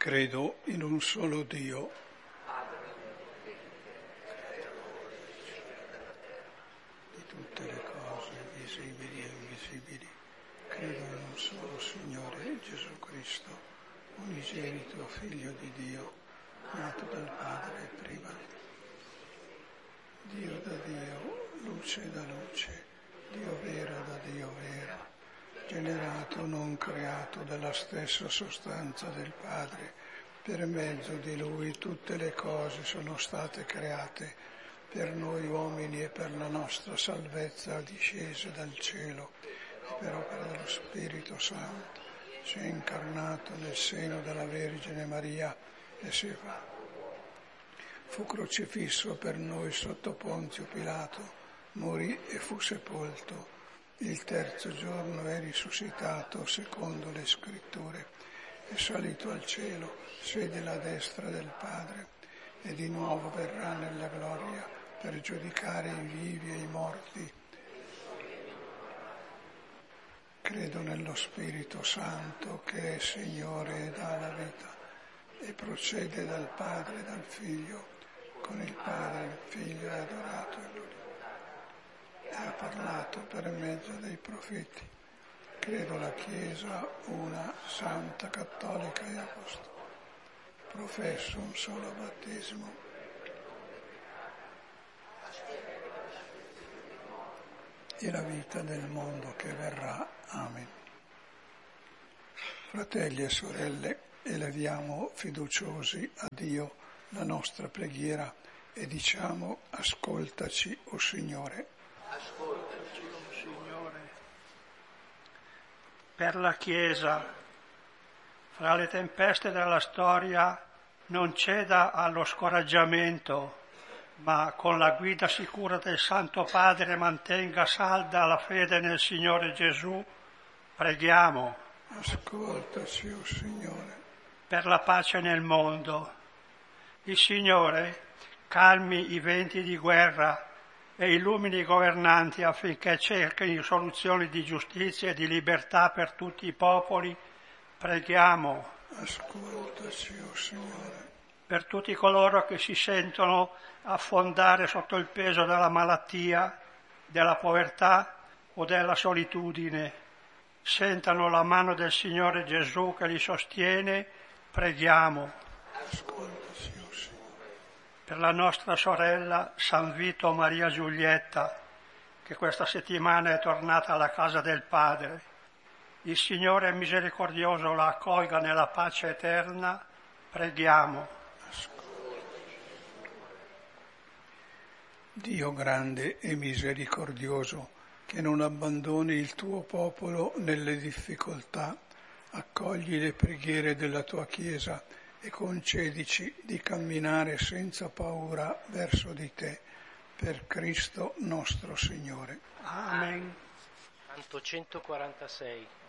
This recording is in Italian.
Credo in un solo Dio, di tutte le cose visibili e invisibili. Credo in un solo Signore Gesù Cristo, unigenito Figlio di Dio, nato dal Padre prima. Dio da Dio, luce da luce, Dio vero da Dio vero, generato, non creato, dalla stessa sostanza del Padre. Per mezzo di Lui tutte le cose sono state create, per noi uomini e per la nostra salvezza discese dal cielo, e per opera dello Spirito Santo si è incarnato nel seno della Vergine Maria e fu crocifisso per noi sotto Ponzio Pilato, morì e fu sepolto. Il terzo giorno è risuscitato secondo le Scritture, è salito al cielo, siede alla destra del Padre e di nuovo verrà nella gloria per giudicare i vivi e i morti. Credo nello Spirito Santo che è Signore e dà la vita e procede dal Padre e dal Figlio. Con il Padre e il Figlio è adorato e lui ha parlato per mezzo dei profeti. Credo la Chiesa una, santa, cattolica e apostolica. Professo un solo battesimo. E la vita del mondo che verrà. Amen. Fratelli e sorelle, eleviamo fiduciosi a Dio la nostra preghiera e diciamo: ascoltaci, o Signore. Ascoltaci, o Signore. Per la Chiesa, fra le tempeste della storia, non ceda allo scoraggiamento, ma con la guida sicura del Santo Padre mantenga salda la fede nel Signore Gesù. Preghiamo. Ascoltaci, o Signore. Per la pace nel mondo. Il Signore calmi i venti di guerra e illumini i governanti affinché cerchino soluzioni di giustizia e di libertà per tutti i popoli. Preghiamo. Ascoltaci, o Signore. Per tutti coloro che si sentono affondare sotto il peso della malattia, della povertà o della solitudine, sentano la mano del Signore Gesù che li sostiene. Preghiamo. Ascoltaci, o Signore. Per la nostra sorella San Vito Maria Giulietta, che questa settimana è tornata alla casa del Padre. Il Signore misericordioso la accolga nella pace eterna. Preghiamo. Dio grande e misericordioso, che non abbandoni il tuo popolo nelle difficoltà, accogli le preghiere della tua Chiesa e concedici di camminare senza paura verso di te, per Cristo nostro Signore. Amen. Canto 146.